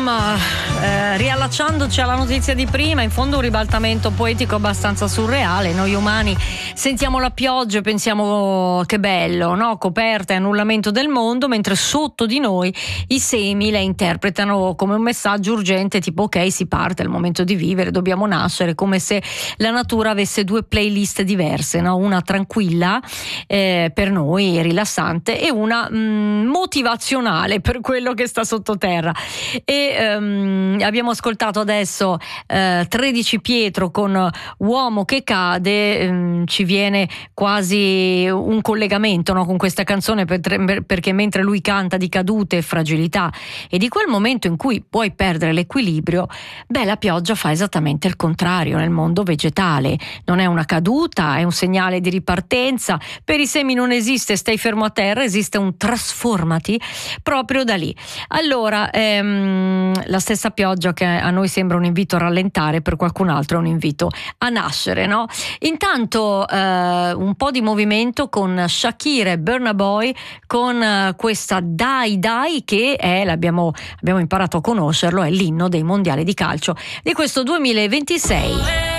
insomma, riallacciandoci alla notizia di prima, in fondo un ribaltamento poetico abbastanza surreale. Noi umani sentiamo la pioggia e pensiamo che bello, no? Coperta e annullamento del mondo, mentre sotto di noi i semi la interpretano come un messaggio urgente, tipo ok, si parte, è il momento di vivere, dobbiamo nascere, come se la natura avesse due playlist diverse, no? Una tranquilla per noi, rilassante, e una motivazionale per quello che sta sottoterra. E abbiamo ascoltato adesso 13 Pietro con Uomo che cade. Ci viene quasi un collegamento, no, con questa canzone, perché mentre lui canta di cadute e fragilità e di quel momento in cui puoi perdere l'equilibrio, la pioggia fa esattamente il contrario nel mondo vegetale. Non è una caduta, è un segnale di ripartenza. Per i semi non esiste stai fermo a terra, esiste un trasformati proprio da lì. Allora, la stessa pioggia che a noi sembra un invito a rallentare, per qualcun altro è un invito a nascere, no? Intanto un po' di movimento con Shakira e Burna Boy con questa Dai Dai, che è, abbiamo imparato a conoscerlo, è l'inno dei mondiali di calcio di questo 2026.